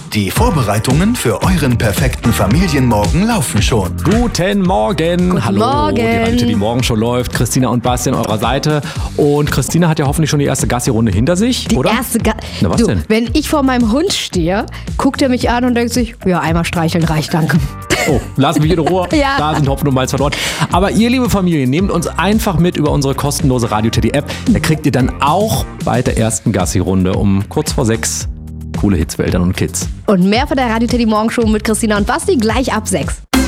Die Vorbereitungen für euren perfekten Familienmorgen laufen schon. Guten Morgen. Guten Hallo, Morgen. die Radio Teddy Morgen Show läuft. Christina und Basti an eurer Seite. Und Christina hat ja hoffentlich schon die erste Gassi-Runde hinter sich, Die oder? erste Na, was du, denn? wenn ich vor meinem Hund stehe, guckt er mich an und denkt sich, ja, einmal streicheln reicht, danke. Oh, lass mich in Ruhe. Ja. Da sind Hopfen und Malz verloren. Aber ihr, liebe Familie, nehmt uns einfach mit über unsere kostenlose Radio Teddy App. Da kriegt ihr dann auch bei der ersten Gassi-Runde um kurz vor 6 coole Hits für Eltern und Kids. Und mehr von der Radio Teddy Morgen Show mit Christina und Basti gleich ab 6.